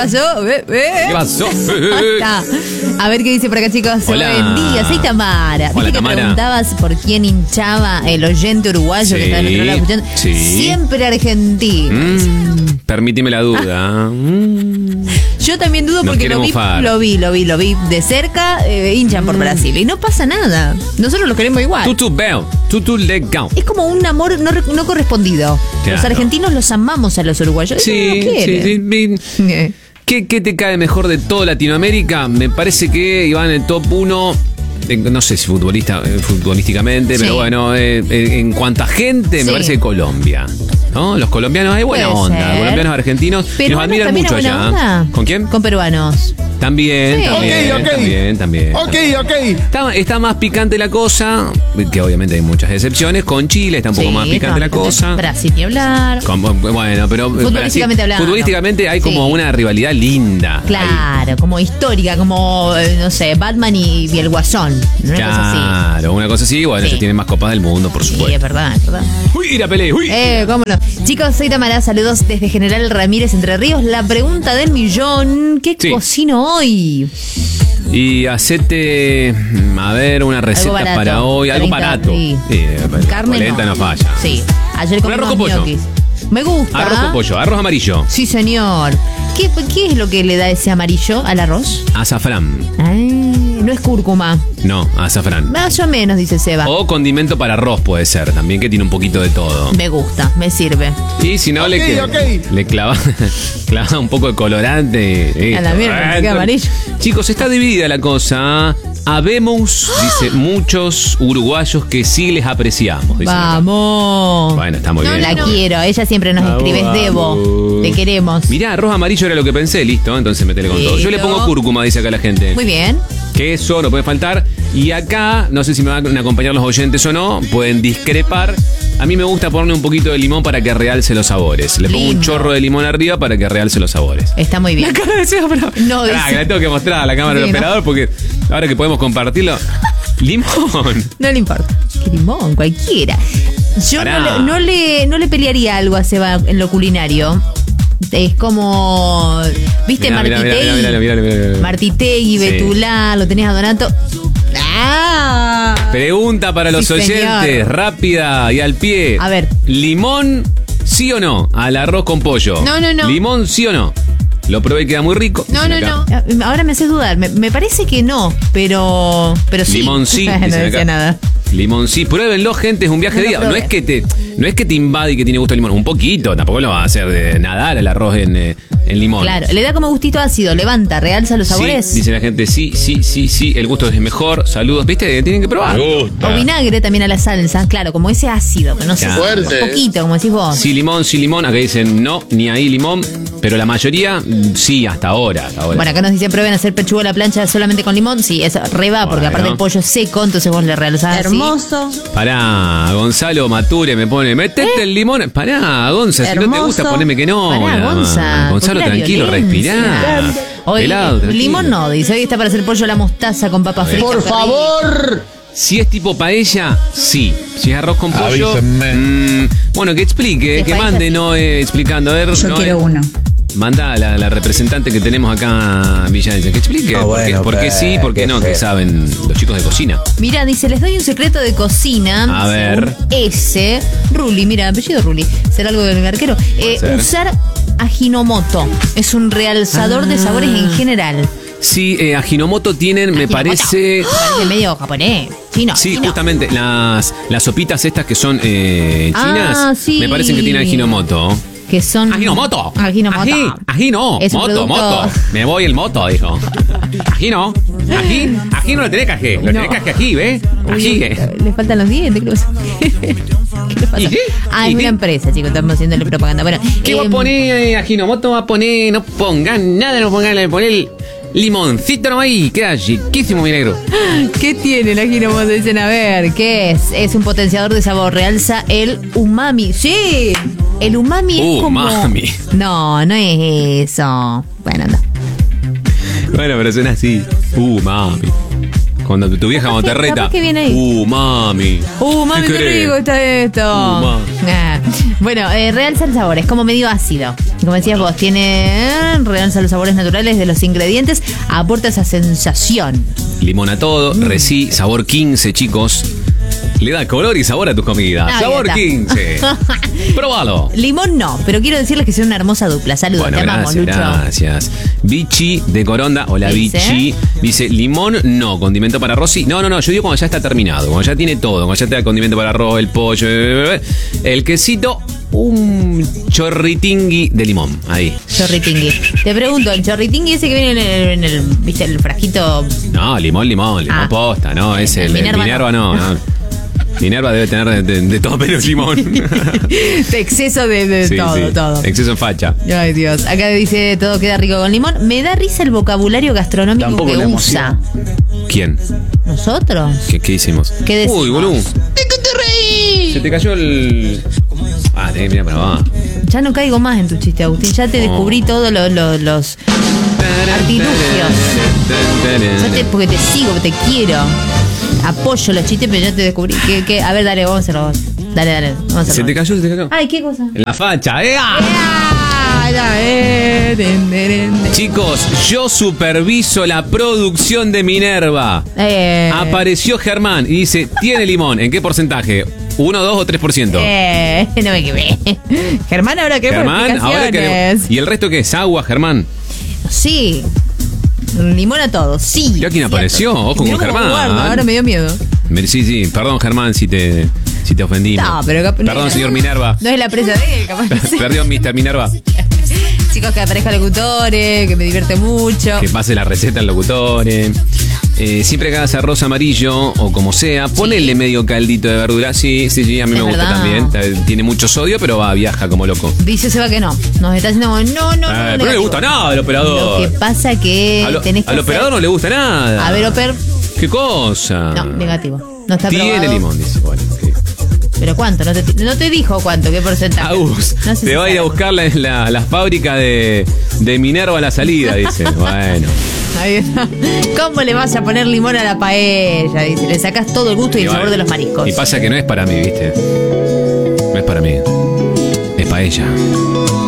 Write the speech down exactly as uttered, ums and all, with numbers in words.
pasó? ¿Eh? ¿Eh? ¿Qué pasó? A ver qué dice por acá, chicos. Hola. Buen día, soy Tamara. Hola, Viste que Tamara. preguntabas por quién hinchaba el oyente uruguayo Sí, que está del otro lado escuchando. sí. Siempre argentino. Mm, permíteme la duda. Mm. Yo también dudo Nos porque quiere lo vi, mofar. lo vi, lo vi, lo vi de cerca, eh, hinchan por Brasil. Y no pasa nada. Nosotros los queremos igual. Tutu Bell, Tutu Legal. Es como un amor no, re- no correspondido. Claro. Los argentinos los amamos a los uruguayos. Sí, Ellos no lo sí, quieren. sí. Eh. ¿Qué, ¿Qué te cae mejor de toda Latinoamérica? Me parece que iba en el top uno. No sé si futbolista, eh, futbolísticamente, Sí. pero bueno, eh, eh, en cuanto a gente, Sí. me parece que Colombia. ¿No? Los colombianos hay buena Puede onda. ser. Colombianos argentinos. Y nos ¿Peruanos admiran también mucho hay buena allá. onda? ¿Con quién? Con peruanos. También, Sí. también, Ok, ok. también, también. Ok, ok. Está, está más picante la cosa, que obviamente hay muchas excepciones. Con Chile está un poco Sí, más picante no, la cosa. Brasil ni hablar. Con- bueno, pero Futbolísticamente Brasil- hablando. futbolísticamente hay como Sí. una rivalidad linda. ahí. Claro, como histórica, como, eh, no sé, Batman y, y el Guasón. Una cosa así. Claro, una cosa así. Bueno, Sí. ellos tienen más copas del mundo, por Sí, es supuesto. verdad, es verdad. Uy, la pelea, uy. Eh, cómo no. Chicos, soy Tamara, saludos desde General Ramírez, Entre Ríos. La pregunta del millón, ¿qué Sí. cocino hoy? Y hacete, mm, a ver, una receta barato, para hoy, algo treinta, barato. sí. Eh, Carne polenta no. no falla. Sí, ayer Un comimos arroz con pollo. ñoquis. Me gusta. Arroz con pollo, arroz amarillo, Sí, señor. ¿Qué, ¿Qué es lo que le da ese amarillo al arroz? azafrán. Ay, no es cúrcuma. No, azafrán. Más o menos, dice Seba. O condimento para arroz puede ser, también que tiene un poquito de todo. Me gusta, me sirve. Y si no, le, Ok, que- ok. le clava, clava un poco de colorante. A la listo. mierda, me queda amarillo. Chicos, está dividida la cosa. Habemos, dice, muchos uruguayos que sí les apreciamos. dicen acá. Vamos. Bueno, está muy bien. La ¿no? quiero, ella siempre nos Vamos, escribe, es Debo. vamos. Te queremos. Mirá, arroz amarillo era lo que pensé, listo, entonces metele con todo. Yo le pongo Listo. cúrcuma, dice acá la gente. Muy bien. Queso, no puede faltar. Y acá, no sé si me van a acompañar los oyentes o no, pueden discrepar. A mí me gusta ponerle un poquito de limón para que realce los sabores. Le pongo un Lindo. chorro de limón arriba para que realce los sabores. Está muy bien. La cara de Seba, pero. No, Pará, dice- que la tengo que mostrar a la cámara del Sí, ¿no? operador porque ahora que podemos compartirlo. Limón. No le importa. Qué limón, cualquiera. Yo Pará. no le, no, le, no le pelearía algo a Seba en lo culinario. Es como. ¿Viste Mirá, mirá, mirá, Martitegui? mirá, mirá, mirá, mirá. Martitegui, Sí. Betulá, lo tenés a Donato. ¡Ah! Pregunta para los Sí, oyentes, señor. rápida y al pie. A ver. ¿Limón sí o no al arroz con pollo? No, no, no. ¿Limón sí o no? Lo probé y queda muy rico. No, no, dicen no. acá. Ahora me haces dudar. Me, me parece que no, pero. Pero sí. Limón sí, no dicen decía acá. nada. Limón sí, pruébenlo, gente, es un viaje No de lo día. No probé. es que te, no es que te invade y que tiene gusto de limón, un poquito, tampoco lo va a hacer de nadar el arroz en, eh, en limón. Claro, le da como gustito ácido, levanta, realza los sabores. Sí, dice la gente, sí, sí, sí, sí, el gusto es mejor. Saludos, ¿viste? Tienen que probar. O vinagre también a la salsa, claro, como ese ácido, que no sé, Claro. Fuerte. un poquito, como decís vos. Sí, limón, sí, limón. Acá dicen no, ni ahí limón. Pero la mayoría, mm, sí, hasta ahora. Hasta ahora. Bueno, acá nos dicen prueben hacer pechuga a la plancha solamente con limón. Sí, eso reba, porque Bueno. aparte el pollo es seco, entonces vos le realzás así. Hermoso. Pará, Gonzalo Mature me pone, metete el limón. Pará, Gonza, si no te Hermoso. gusta, poneme que no. Pará, nada más. Gonza, Gonzalo, ¿por qué la tranquilo, violencia? respirá. Hoy, Pelado, eh, tranquilo. limón no, dice, hoy está para hacer pollo a la mostaza con papas fritas. Por qué rico. favor. Si es tipo paella, sí. Si es arroz con pollo, Avísenme. mm, bueno, que explique, Si que es paella, mande, sí. no eh, explicando. A ver, Yo no, quiero eh, uno. Manda a la, la representante que tenemos acá, Villanueva, que explique. Ah, por qué, bueno, por qué sí, por qué no, que perfecto. saben los chicos de cocina. Mira, dice, les doy un secreto de cocina. A ver. según ese. Ruli, mira, apellido Ruli. ¿Será algo del arquero? Eh, ser. usar Ajinomoto. Es un realzador de sabores en general. Sí, eh, Ajinomoto tienen, me Ajinomoto. parece. Parece medio japonés. Chino. Sí, chino. justamente, las, las sopitas estas que son eh, chinas, Ah, sí. me parecen que tienen Ajinomoto. Que son. ¡Ajinomoto! Ajinomoto. Ají, ajino, Es un moto, producto- moto. Me voy el moto, dijo. Ajino, ají, ají no lo tenés que ají, lo No. tenés que ají, ¿ves? Ají. Uy, le faltan los dientes, ¿qué le pasa? ¿Qué le pasa? ¿Y sí? Ah, ¿Y es sí? una empresa, chicos, estamos haciéndole propaganda. Bueno, ¿Qué va a em, poner eh, Ajinomoto? Va a poner, no pongan nada, no pongan, le poner el limoncito nomás ahí, queda chiquísimo, mi negro. ¿Qué tiene el Ajinomoto? Dicen, a ver, ¿qué es? Es un potenciador de sabor, realza el umami. ¡Sí! El umami es como... Umami. No, no es eso. Bueno, anda. Bueno, pero suena así. Uh, mami. Cuando tu, tu vieja cuando te Capaz reta. que viene ahí. Uh, mami. Uh, mami, qué querés? rico está esto. Uh, mami. Ah. Bueno, eh, realza el sabor, es como medio ácido. Como decías vos, tiene. eh, realza los sabores naturales de los ingredientes, aporta esa sensación. Limón a todo, Mm. Reci, sabor quince, chicos. Le da color y sabor a tus comidas. Ahí Sabor está. quince. Probalo. Limón no, pero quiero decirles que son una hermosa dupla. Saludos, Bueno, te amamos, gracias, Lucho. gracias. Vichy de Coronda, hola ¿Dice? Vichy. Dice, limón no, condimento para arroz sí. No, no, no, yo digo cuando ya está terminado, cuando ya tiene todo, cuando ya te da el condimento para arroz, el pollo, eh, el quesito, un chorritingui de limón, ahí. Chorritingui. Te pregunto, el chorritingui ese que viene en el, en el, ¿viste? El frasquito. No, limón, limón, limón Ah. posta, no, es el, el Minerva Minerva, no. no, no. Minerva debe tener de, de- de todo menos limón. De exceso de, de Sí, todo, sí. todo. Exceso en facha. Ay, Dios. Acá dice todo queda rico con limón. Me da risa el vocabulario gastronómico Tampoco que la usa. ¿Quién? ¿Nosotros? ¿Qué, qué hicimos? ¿Qué decimos? Uy, boludo. Se te cayó el. Ah, tenés que mirar para abajo. Ya no caigo más en tu chiste, Agustín. Ya te Oh. descubrí todos los, los, los artilugios. Yo te- porque te sigo, te quiero. Apoyo los chistes, pero yo te descubrí. Que, que, a ver, dale, vamos a hacerlo vos. Dale, dale. Vamos a hacerlo. Se te cayó, se te cayó. Ay, ¿qué cosa? En la facha, ¿eh? ¡Ah! Ah, ya, eh, den, den, den. Chicos, yo superviso la producción de Minerva. Eh, Apareció Germán y dice, ¿tiene limón? ¿En qué porcentaje? ¿Uno, dos o tres por ciento? eh, no me quemé. Germán, ahora queremos Germán, ahora explicaciones. queremos. ¿Y el resto qué es? ¿Agua, Germán? Sí. Limón a todo, sí. ¿Ya quién cierto. apareció? Ojo con Mirá cómo Germán. guarda, ahora me dio miedo. Me- Sí, sí, perdón Germán si te, si te ofendí. No, pero cap- Perdón, señor Minerva. No es la presa de él, capaz que sí. Perdón, mister Minerva. Chicos, que aparezcan locutores, que me divierte mucho. Que pase la receta al locutor. eh. Eh, siempre que hagas arroz amarillo o como sea, ponele medio caldito de verdura. Sí, sí, sí, a mí Es me gusta verdad. también. Eh, Tiene mucho sodio, pero va, viaja como loco. Dice Seba que no. Nos está diciendo, no, no, no. Eh, pero no le negativo. gusta nada al Lo operador. que pasa que Al, tenés que al hacer- operador no le gusta nada. A ver, Oper. ¿Qué cosa? No, negativo. No está Tiene aprobado. limón, dice. Bueno, ok. ¿Pero cuánto? No te, no te dijo cuánto, qué porcentaje. Agus, No sé te si va a ir a sabemos. buscar la, la, la fábrica de, de Minerva a la salida, dice. Bueno. Ahí está. ¿Cómo le vas a poner limón a la paella? Dice, le sacás todo el gusto y el bueno. sabor de los mariscos. Y pasa que no es para mí, ¿viste? No es para mí. Es para ella.